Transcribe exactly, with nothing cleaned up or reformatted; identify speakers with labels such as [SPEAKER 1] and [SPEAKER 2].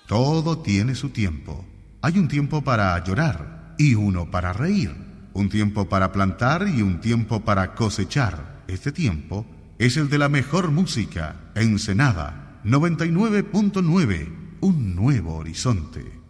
[SPEAKER 1] Todo tiene su tiempo. Hay un tiempo para llorar y uno para reír. Un tiempo para plantar y un tiempo para cosechar. Este tiempo es el de la mejor música. Ensenada noventa y nueve punto nueve. Un nuevo horizonte.